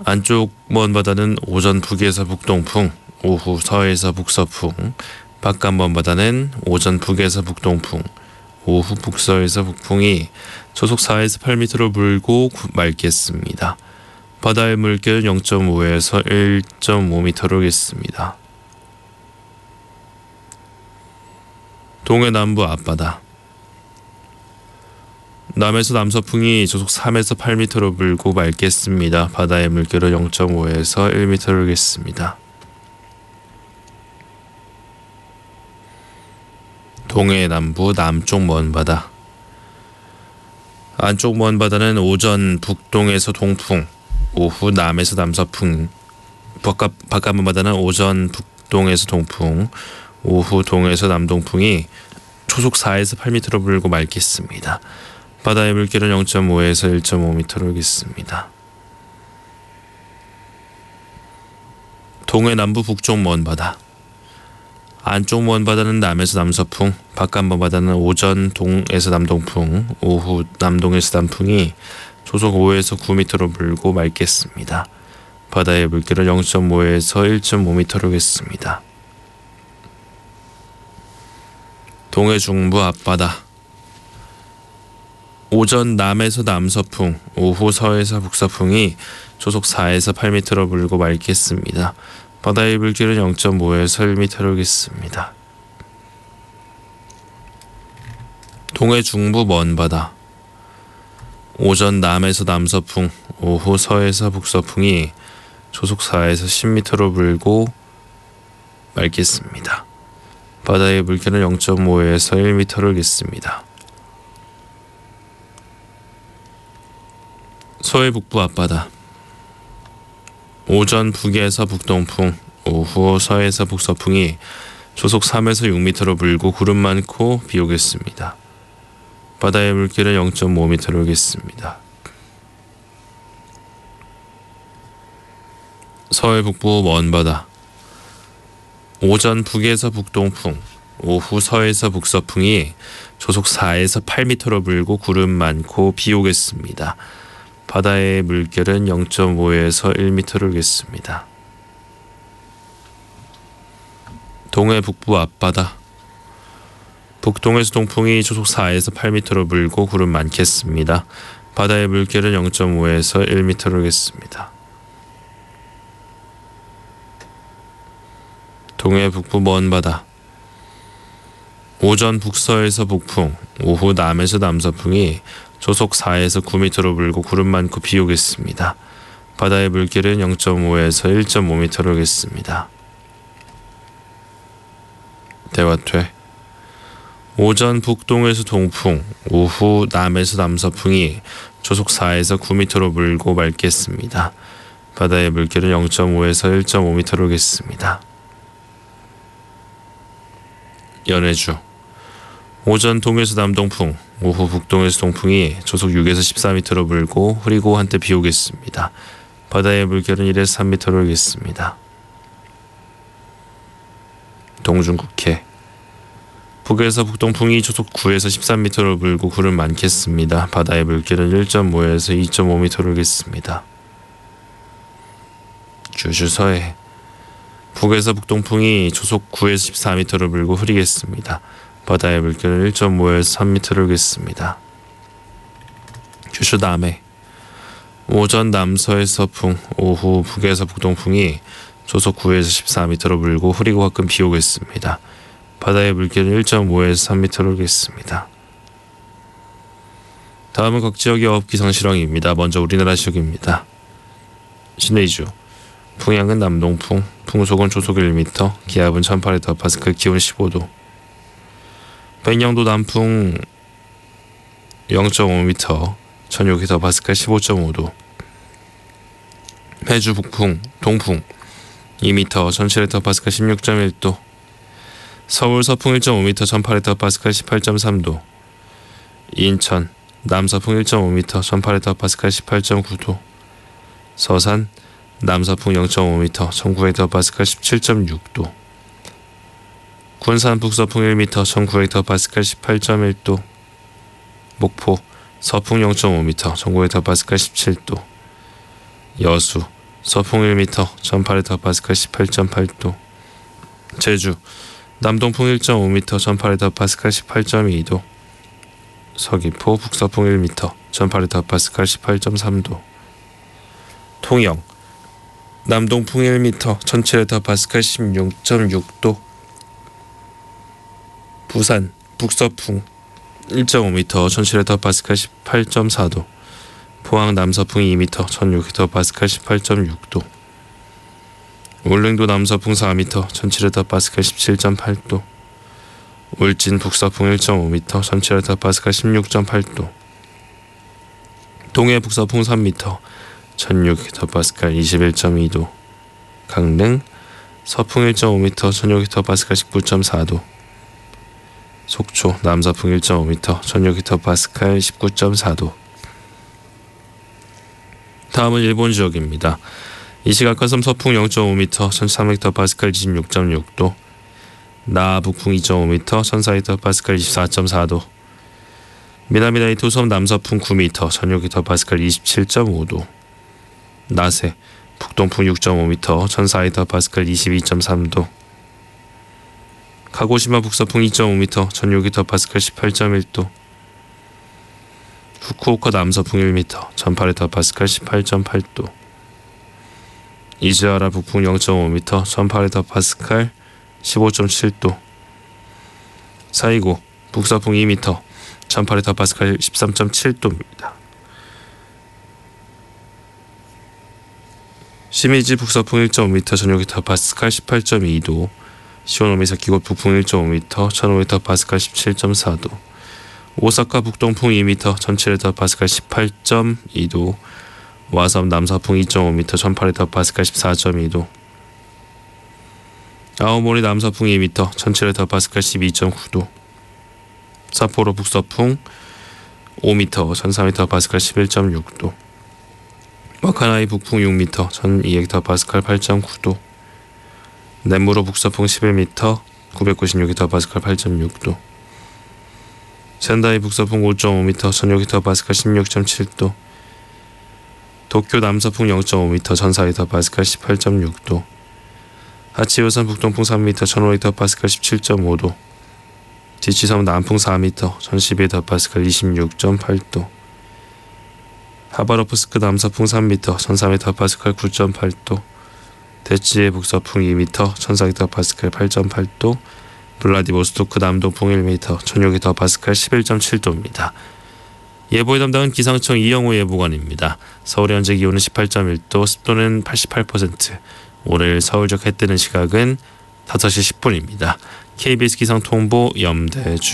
안쪽 먼 바다는 오전 북에서 북동풍, 오후 서에서 북서풍, 바깥 먼 바다는 오전 북에서 북동풍, 오후 북서에서 북풍이 초속 4에서 8m로 불고 맑겠습니다. 바다의 물결은 0.5에서 1.5m로겠습니다. 동해남부 앞바다. 남에서 남서풍이 초속 3에서 8m로 불고 맑겠습니다. 바다의 물결은 0.5에서 1m로겠습니다. 동해남부 남쪽 먼바다. 안쪽 먼바다는 오전 북동에서 동풍, 오후 남에서 남서풍, 바깥 먼바다는 오전 북동에서 동풍, 오후 동에서 남동풍이 초속 4에서 8m로 불고 맑겠습니다. 바다의 물결은 0.5에서 1.5m로겠습니다. 동해남부 북쪽 먼바다. 안쪽 먼바다는 남에서 남서풍, 바깥 먼바다는 오전 동에서 남동풍, 오후 남동에서 남풍이 초속 5에서 9m로 불고 맑겠습니다. 바다의 물결은 0.5에서 1.5m로겠습니다. 동해 중부 앞바다. 오전 남에서 남서풍, 오후 서에서 북서풍이 초속 4에서 8m로 불고 맑겠습니다. 바다의 물결은 0.5에서 1m로겠습니다. 동해 중부 먼바다. 오전 남에서 남서풍, 오후 서에서 북서풍이 초속 4에서 10m로 불고 맑겠습니다. 바다의 물결은 0.5에서 1m로겠습니다. 서해 북부 앞바다. 오전 북에서 북동풍, 오후 서에서 북서풍이 초속 3에서 6m로 불고 구름 많고 비 오겠습니다. 바다의 물결은 0.5m로겠습니다. 서해 북부 먼바다. 오전 북에서 북동풍, 오후 서에서 북서풍이 초속 4에서 8m로 불고 구름 많고 비 오겠습니다. 바다의 물결은 0.5에서 1m로겠습니다. 동해 북부 앞바다. 북동에서 동풍이 초속 4에서 8m로 불고 구름 많겠습니다. 바다의 물결은 0.5에서 1m로겠습니다. 동해 북부 먼바다. 오전 북서에서 북풍, 오후 남에서 남서풍이 초속 4에서 9m로 불고 구름 많고 비 오겠습니다. 바다의 물결은 0.5에서 1.5m로겠습니다. 대화퇴. 오전 북동에서 동풍, 오후 남에서 남서풍이 초속 4에서 9m로 불고 맑겠습니다. 바다의 물결은 0.5에서 1.5m로겠습니다. 연해주. 오전 동에서 남동풍, 오후 북동에서 동풍이 초속 6에서 14m로 불고 흐리고 한때 비 오겠습니다. 바다의 물결은 1에서 3m로겠습니다. 동중국해. 북에서 북동풍이 초속 9에서 13m로 불고 구름 많겠습니다. 바다의 물결은 1.5에서 2.5m로겠습니다. 주주서해. 북에서 북동풍이 초속 9에서 14m로 불고 흐리겠습니다. 바다의 물결은 1.5에서 3m로겠습니다. 주주남해. 오전 남서에서 풍, 오후 북에서 북동풍이 초속 9에서 14m로 불고 흐리고 가끔 비 오겠습니다. 바다의 물결은 1.5에서 3m로겠습니다. 다음은 각 지역의 어업 기상 실황입니다. 먼저 우리나라 지역입니다. 신의주. 풍향은 남동풍, 풍속은 초속 1m, 기압은 1800헥토파스칼, 기온 15도. 백령도 남풍 0.5m, 1600헥토파스칼, 15.5도. 해주 북풍, 동풍 2m, 1700헥토파스칼, 16.1도. 서울 서풍 1.5m, 1800헥토파스칼, 18.3도. 인천 남서풍 1.5m, 1800헥토파스칼, 18.9도. 서산 남서풍 0.5m, 1900헥토파스칼, 17.6도. 군산 북서풍 1m, 1900헥토파스칼, 18.1도. 목포 서풍 0.5m, 1900헥토파스칼, 17도. 여수 서풍 1m 1800파스칼 18.8도. 제주 남동풍 1.5m 1800파스칼 18.2도. 서귀포 북서풍 1m 1800파스칼 18.3도. 통영 남동풍 1m 1700파스칼 16.6도. 부산 북서풍 1.5m 1700파스칼 18.4도. 포항 남서풍 2m 1600파스칼 18.6도. 울릉도 남서풍 4m 1700파스칼 17.8도. 울진 북서풍 1.5m 1700파스칼 16.8도. 동해 북서풍 3m 1600파스칼 21.2도. 강릉 서풍 1.5m 1600파스칼 19.4도. 속초 남서풍 1.5m 1600파스칼 19.4도. 다음은 일본 지역입니다. 이시가카섬 서풍 0.5m 1300파스칼 26.6도. 나아 북풍 2.5m 1400파스칼 24.4도. 미나미나이토 섬 남서풍 9m 1600파스칼 27.5도. 나세 북동풍 6.5m 1400파스칼 22.3도. 카고시마 북서풍 2.5m 1600파스칼 18.1도. 후쿠오카 남서풍 1m 1800파스칼 18.8도. 이즈하라 북풍 0.5m 1800파스칼 15.7도. 사이고 북서풍 2m 1800파스칼 13.7도입니다. 시미지 북서풍 1.5m 1600파스칼 18.2도. 시오노미사키 북풍 1.5m 1500파스칼 17.4도. 오사카 북동풍 2m 1700파스칼 18.2도. 와섬 남서풍 2.5m 1800파스칼 14.2도. 아오모리 남서풍 2m 1700파스칼 12.9도. 삿포로 북서풍 5m 1300파스칼 11.6도. 와카나이 북풍 6m 1200파스칼 8.9도. 넷무로 북서풍 11m 996파스칼 8.6도. 센다이 북서풍 5.5m 1600파스칼 16.7도. 도쿄 남서풍 0.5m 1400파스칼 18.6도. 하치오산 북동풍 3m 1500파스칼 17.5도. 지치섬 남풍 4m 1200파스칼 26.8도. 하바로프스크 남서풍 3m 1300파스칼 9.8도. 대치해 북서풍 2m 1400파스칼 8.8도. 블라디보스토크 남동풍 1m 1600파스칼 11.7도입니다. 예보의 담당은 기상청 이영호 예보관입니다. 서울의 현재 기온은 18.1도, 습도는 88%, 올해 서울적 해 뜨는 시각은 5시 10분입니다. KBS 기상통보 염대주